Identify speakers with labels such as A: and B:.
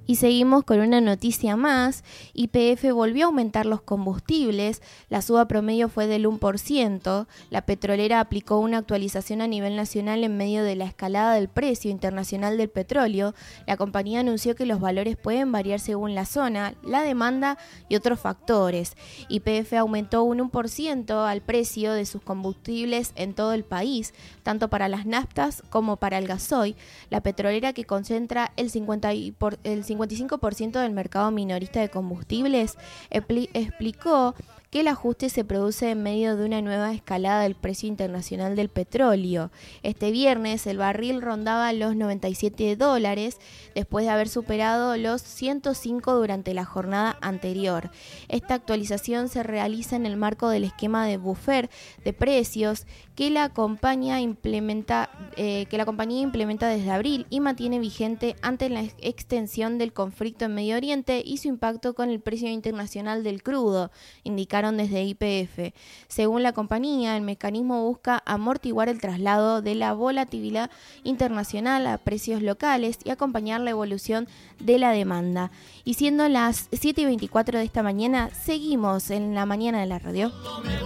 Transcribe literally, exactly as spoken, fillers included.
A: Y seguimos con una noticia más. Y P F volvió a aumentar los combustibles. La suba promedio fue del uno por ciento. La petrolera aplicó una actualización a nivel nacional en medio de la escalada del precio internacional del petróleo. La compañía anunció que los valores pueden variar según la zona, la demanda y otros factores. Y P F aumentó un uno por ciento al precio de sus combustibles en todo el país, tanto para las naftas como para el gasoil. La petrolera, que concentra el cincuenta por, el cincuenta y cinco por ciento del mercado minorista de combustibles, expli- explicó que el ajuste se produce en medio de una nueva escalada del precio internacional del petróleo. Este viernes el barril rondaba los noventa y siete dólares después de haber superado los ciento cinco durante la jornada anterior. Esta actualización se realiza en el marco del esquema de buffer de precios que la compañía implementa, eh, que la compañía implementa desde abril y mantiene vigente ante la extensión del conflicto en Medio Oriente y su impacto con el precio internacional del crudo, indicaron desde Y P F. Según la compañía, el mecanismo busca amortiguar el traslado de la volatilidad internacional a precios locales y acompañar la evolución de la demanda. Y siendo las siete y veinticuatro de esta mañana, seguimos en la mañana de la radio.